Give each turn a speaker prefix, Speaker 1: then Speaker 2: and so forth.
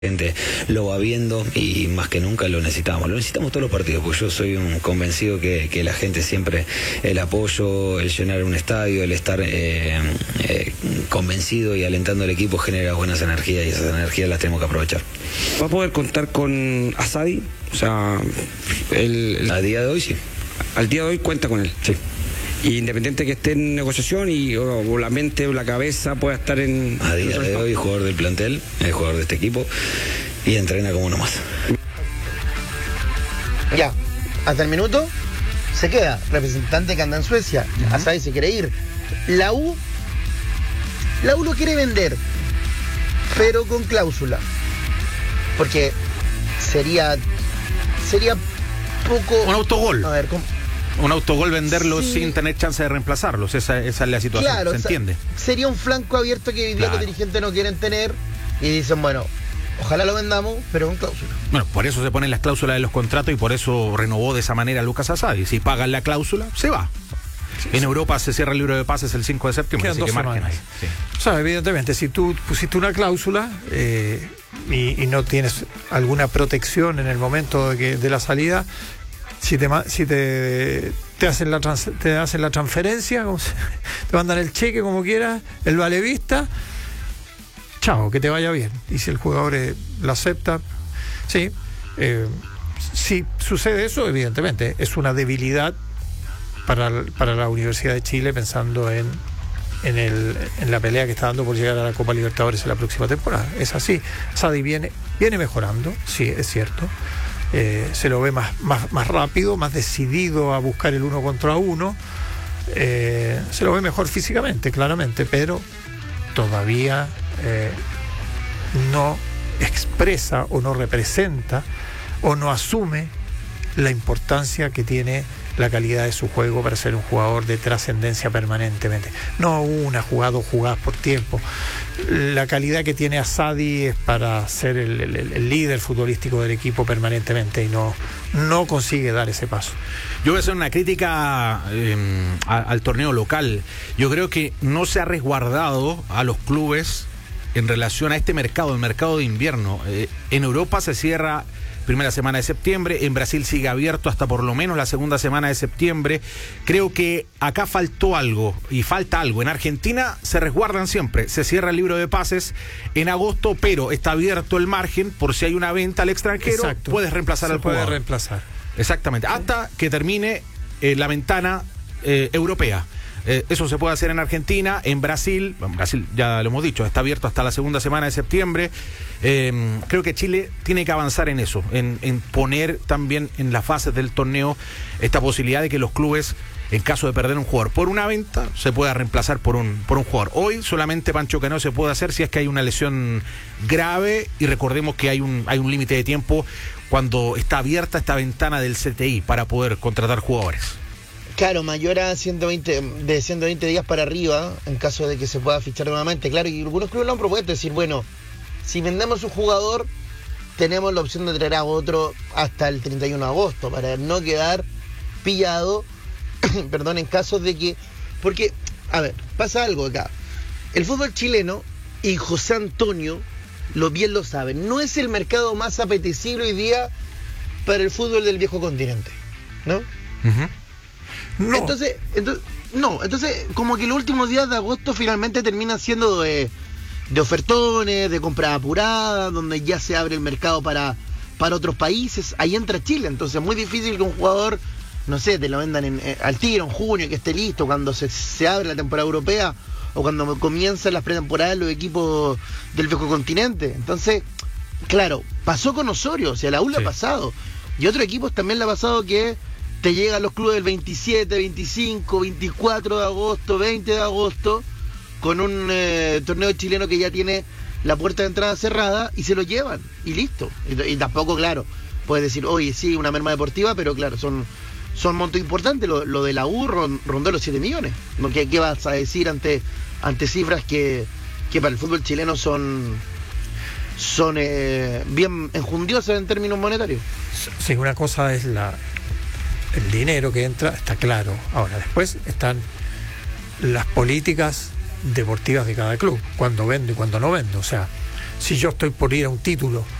Speaker 1: Gente lo va viendo y más que nunca lo necesitamos todos los partidos, porque yo soy un convencido que la gente siempre, el apoyo, el llenar un estadio, el estar convencido y alentando al equipo genera buenas energías y esas energías las tenemos que aprovechar.
Speaker 2: ¿Va a poder contar con Asadi? O sea,
Speaker 1: a día de hoy sí.
Speaker 2: Al día de hoy cuenta con él.
Speaker 1: Sí.
Speaker 2: Y independiente que esté en negociación o la mente o la cabeza pueda estar en...
Speaker 1: A día de hoy, jugador del plantel, es jugador de este equipo y entrena como uno más.
Speaker 3: Ya, hasta el minuto se queda representante que anda en Suecia. Asadi se quiere ir. La U lo quiere vender, pero con cláusula. Porque sería poco...
Speaker 4: Un autogol.
Speaker 3: A ver, ¿cómo?
Speaker 4: Un autogol venderlo
Speaker 3: sí,
Speaker 4: sin tener chance de reemplazarlos. Esa es la situación,
Speaker 3: claro,
Speaker 4: ¿se entiende?
Speaker 3: Sería un flanco abierto que hoy día los dirigentes no quieren tener y dicen, bueno, ojalá lo vendamos, pero con cláusula.
Speaker 4: Bueno, por eso se ponen las cláusulas de los contratos y por eso renovó de esa manera Lucas Asadi. Si pagan la cláusula, se va. En Europa se cierra el libro de pases el 5 de septiembre,
Speaker 5: Quedan
Speaker 4: así que marquen ahí.
Speaker 5: Sí. O sea, evidentemente, si tú pusiste una cláusula y no tienes alguna protección en el momento de la salida, si te hacen la transferencia, te mandan el cheque como quieras, el vale vista, chao, que te vaya bien. Y si el jugador lo acepta, sí. Si sucede eso, evidentemente, es una debilidad para la Universidad de Chile, pensando en la pelea que está dando por llegar a la Copa Libertadores en la próxima temporada. Es así. Sadi viene mejorando, sí, es cierto. Se lo ve más rápido, más decidido a buscar el 1 contra 1. Se lo ve mejor físicamente, claramente, pero todavía no expresa o no representa o no asume la importancia que tiene la calidad de su juego para ser un jugador de trascendencia permanentemente. No una jugada o jugadas por tiempo. La calidad que tiene Asadi es para ser el líder futbolístico del equipo permanentemente y no consigue dar ese paso.
Speaker 4: Yo voy a hacer una crítica al torneo local. Yo creo que no se ha resguardado a los clubes en relación a este mercado, el mercado de invierno. En Europa se cierra primera semana de septiembre, en Brasil sigue abierto hasta por lo menos la segunda semana de septiembre. Creo que acá faltó algo y falta algo. En Argentina se resguardan siempre, se cierra el libro de pases en agosto, pero está abierto el margen por si hay una venta al extranjero. Exacto. Puedes reemplazar al jugador.
Speaker 5: Puede reemplazar.
Speaker 4: Exactamente, hasta que termine la ventana europea. Eso se puede hacer en Argentina, en Brasil ya lo hemos dicho, está abierto hasta la segunda semana de septiembre. Creo que Chile tiene que avanzar en eso, en poner también en las fases del torneo esta posibilidad de que los clubes, en caso de perder un jugador por una venta, se pueda reemplazar por un jugador. Hoy solamente Pancho Cano se puede hacer si es que hay una lesión grave, y recordemos que hay un límite de tiempo cuando está abierta esta ventana del CTI para poder contratar jugadores.
Speaker 3: Claro, mayor a 120 días para arriba, en caso de que se pueda fichar nuevamente. Claro, y algunos clubes lo han propuesto, decir, bueno, si vendemos un jugador, tenemos la opción de traer a otro hasta el 31 de agosto, para no quedar pillado, perdón, en caso de que... Porque, a ver, pasa algo acá. El fútbol chileno, y José Antonio bien lo sabe, no es el mercado más apetecible hoy día para el fútbol del viejo continente, ¿no?
Speaker 5: Uh-huh. No.
Speaker 3: Entonces, como que los últimos días de agosto finalmente terminan siendo de ofertones, de compra apurada, donde ya se abre el mercado para otros países. Ahí entra Chile, entonces es muy difícil que un jugador, no sé, te lo vendan al tiro en junio, que esté listo cuando se abre la temporada europea o cuando comienzan las pretemporadas los equipos del viejo continente. Entonces, claro, pasó con Osorio, o sea, la U le ha pasado, y otros equipos también le ha pasado que te llegan los clubes el 27, 25, 24 de agosto, 20 de agosto, con un torneo chileno que ya tiene la puerta de entrada cerrada, y se lo llevan, y listo. Y tampoco, claro, puedes decir, oye, sí, una merma deportiva, pero claro, son montos importantes. Lo de la U rondó los 7 millones. ¿Qué vas a decir ante cifras que para el fútbol chileno son bien enjundiosas en términos monetarios?
Speaker 5: Sí, una cosa es el dinero que entra, está claro. Ahora, después están las políticas deportivas de cada club, cuando vendo y cuando no vendo. O sea, si yo estoy por ir a un título